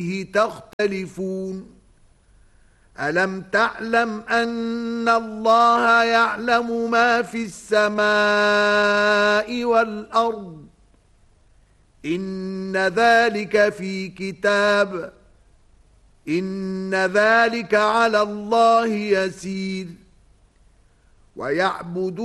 تختلفون ألم تعلم أن الله يعلم ما في السماء والأرض إن ذلك في كتاب إن ذلك على الله يسير ويعبدون